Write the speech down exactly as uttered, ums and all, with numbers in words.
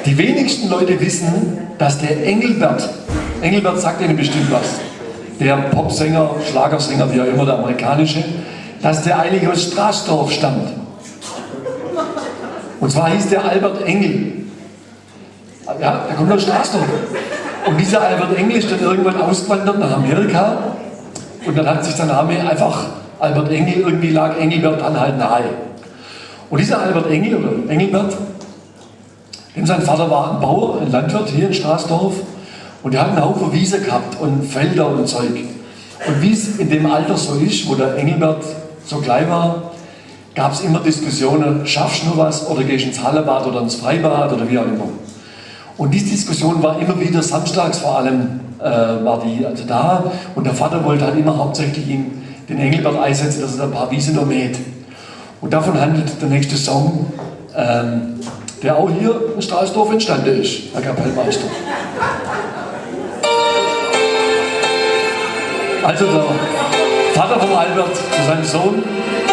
Die wenigsten Leute wissen, dass der Engelbert, Engelbert sagt Ihnen bestimmt was, der Popsänger, Schlagersänger, wie auch immer, der amerikanische, dass der eigentlich aus Straßdorf stammt. Und zwar hieß der Albert Engel. Ja, der kommt aus Straßdorf. Und dieser Albert Engel ist dann irgendwann ausgewandert nach Amerika und dann hat sich der Name einfach Albert Engel, irgendwie lag Engelbert dann halt nahe. Und dieser Albert Engel, oder Engelbert, dem sein Vater war ein Bauer, ein Landwirt hier in Straßdorf und der hat einen Haufen Wiese gehabt und Felder und Zeug. Und wie es in dem Alter so ist, wo der Engelbert so klein war, gab es immer Diskussionen, schaffst du nur was oder gehst ins Hallebad oder ins Freibad oder wie auch immer. Und diese Diskussion war immer wieder, samstags vor allem äh, war die also da und der Vater wollte halt immer hauptsächlich ihn, den Engelbert einsetzen, dass er ein paar Wiese noch mäht. Und davon handelt der nächste Song, ähm, der auch hier in Straßdorf entstanden ist, Herr Kapellmeister. Also der Vater von Albert zu seinem Sohn.